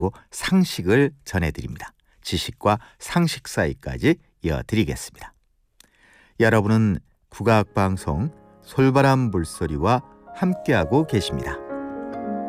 상식을 전해드립니다. 지식과 상식 사이까지 이어드리겠습니다. 여러분은 국악방송 솔바람 불소리와 함께하고 계십니다.